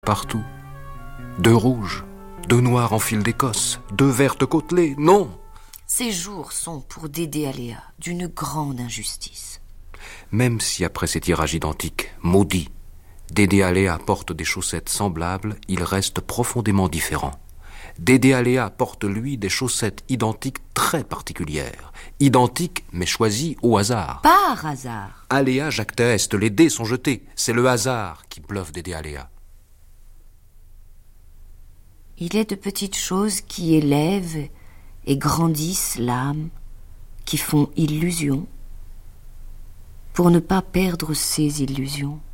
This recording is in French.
partout. 2 rouges, 2 noirs en fil d'Écosse, 2 vertes côtelées, non! Ces jours sont, pour Dédé Aléa, d'une grande injustice. Même si après ces tirages identiques, maudits, Dédé Aléa porte des chaussettes semblables, il reste profondément différent. Dédé Aléa porte, lui, des chaussettes identiques très particulières. Identiques, mais choisies au hasard. Par hasard. Aléa, Jacques Teste, les dés sont jetés. C'est le hasard qui bluffe Dédé Aléa. Il est de petites choses qui élèvent et grandissent l'âme, qui font illusion, pour ne pas perdre ses illusions.